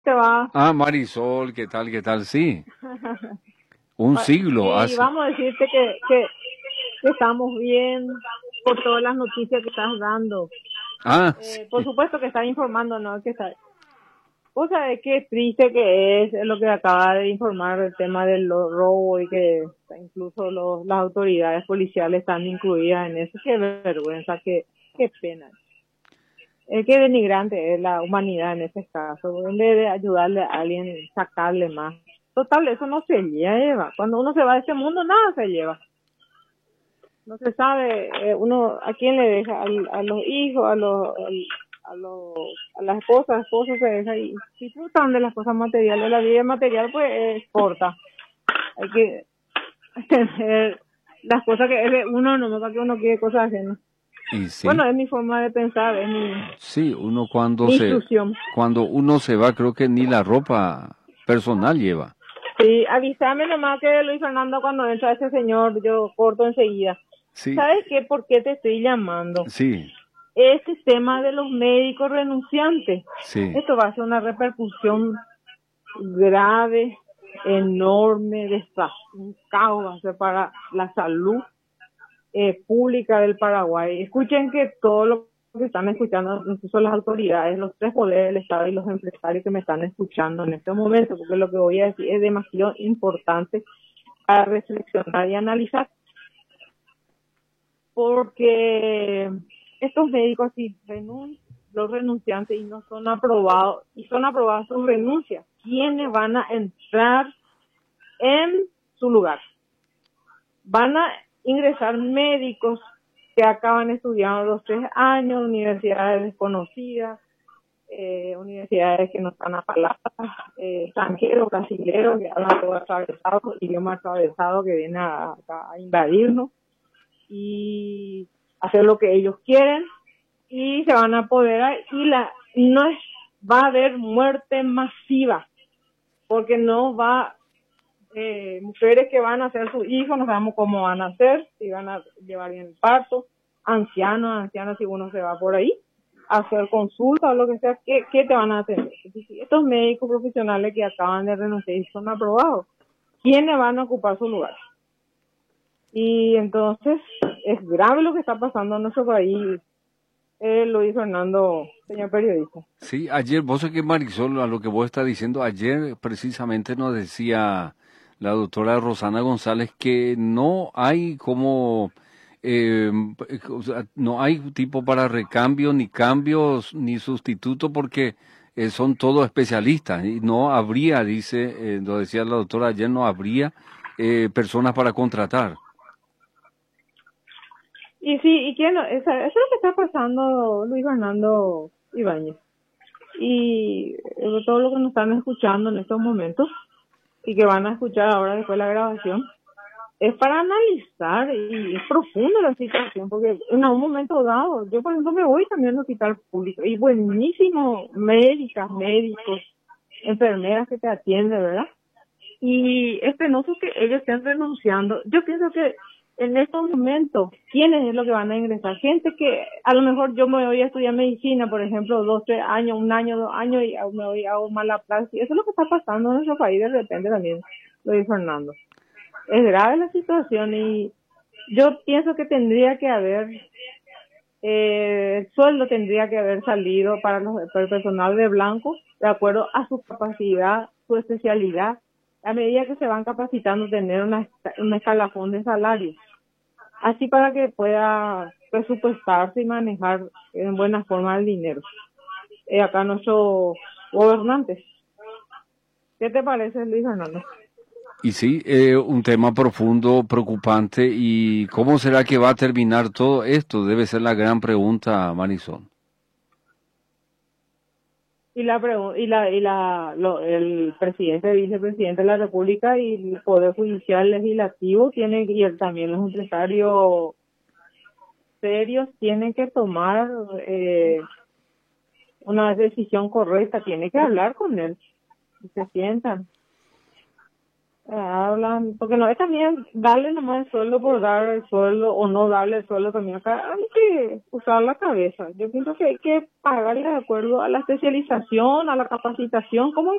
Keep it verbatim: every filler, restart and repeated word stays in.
te va? Ah, Marisol, ¿qué tal, qué tal? Sí, un siglo Y hace. vamos a decirte que, que, que estamos bien por todas las noticias que estás dando. Ah, Eh, por sí, supuesto que estás informando, ¿no? Que está, o sea, es que triste que es lo que acaba de informar el tema del lo- robo y que incluso los, las autoridades policiales están incluidas en eso. Qué vergüenza, qué, qué pena. Es que denigrante es la humanidad en ese caso. En vez de ayudarle a alguien, sacarle más. Total, eso no se lleva. Cuando uno se va de este mundo, nada se lleva. No se sabe eh, uno a quién le deja, al, a los hijos, a los, al- a los, a las esposas, esposos se deja y disfrutan de las cosas materiales. La vida material pues es corta. Hay que tener las cosas que es de uno, no para que uno quiere cosas ajenas. y sí, Bueno, es mi forma de pensar, es mi, sí, uno cuando mi se, instrucción. cuando uno se va, creo que ni la ropa personal lleva. Sí, avísame nomás que Luis Fernando cuando entra ese señor, yo corto enseguida. Sí, ¿Sabes qué? ¿Por qué te estoy llamando? sí, Este tema de los médicos renunciantes, sí, esto va a ser una repercusión grave, enorme, desastrosa, un caos va a ser para la salud eh, pública del Paraguay. Escuchen que todo lo que están escuchando, incluso las autoridades, los tres poderes del Estado y los empresarios que me están escuchando en este momento, porque lo que voy a decir es demasiado importante para reflexionar y analizar, porque estos médicos si renun los renunciantes y no son aprobados, y son aprobadas sus renuncias, ¿quiénes van a entrar en su lugar? Van a ingresar médicos que acaban estudiando los tres años, universidades desconocidas, eh, universidades que no están apaladas, eh, extranjeros, brasileños, que hablan todo atravesado, idioma atravesado que vienen a, a, a invadirnos y hacer lo que ellos quieren y se van a apoderar y la no es, va a haber muerte masiva porque no va eh, mujeres que van a hacer sus hijos, no sabemos cómo van a hacer, si van a llevar bien el parto, ancianos, ancianas, si uno se va por ahí, a hacer consulta o lo que sea, ¿qué, qué te van a atender? Estos médicos profesionales que acaban de renunciar y son aprobados, ¿quiénes van a ocupar su lugar? Y entonces es grave lo que está pasando en nuestro país, eh, Luis Fernando, señor periodista. sí. Ayer, vos sabés que Marisol, a lo que vos estás diciendo, ayer precisamente nos decía la doctora Rosana González que no hay como, eh, o sea, no hay tipo para recambio, ni cambios, ni sustituto, porque eh, son todos especialistas y no habría, dice, eh, lo decía la doctora ayer, no habría eh, personas para contratar. Y sí, y quién, no, eso, eso es lo que está pasando, Luis Fernando Ibáñez. Y eh, todo lo que nos están escuchando en estos momentos y que van a escuchar ahora después de la grabación es para analizar y es profunda la situación porque en algún momento dado yo por ejemplo me voy también al hospital público y buenísimos médicas, médicos, enfermeras que te atienden, ¿verdad? Y es penoso que ellos estén renunciando. Yo pienso que en estos momentos, ¿quiénes es lo que van a ingresar? Gente que a lo mejor yo me voy a estudiar medicina, por ejemplo, dos, tres años, un año, dos años, y me voy a hago mala práctica. Eso es lo que está pasando en nuestro país de repente también, lo dice Fernando. Es grave la situación y yo pienso que tendría que haber, eh, el sueldo tendría que haber salido para, los, para el personal de blanco de acuerdo a su capacidad, su especialidad, a medida que se van capacitando tener una, una escalafón de salario, así para que pueda presupuestarse y manejar en buena forma el dinero. Eh, acá nuestros gobernantes. ¿Qué te parece, Luis Fernando? Y sí, eh, un tema profundo, preocupante. ¿Y cómo será que va a terminar todo esto? Debe ser la gran pregunta, Marisol. Y la y la y la lo, el presidente, vicepresidente de la República y el poder judicial legislativo tiene y el, también los empresarios serios tienen que tomar eh, una decisión correcta, tiene que hablar con él, y se sientan. Eh, hablan, porque no es también darle nomás el sueldo por dar el sueldo o no darle el sueldo también. Acá hay que usar la cabeza. Yo pienso que hay que pagarle de acuerdo a la especialización, a la capacitación, como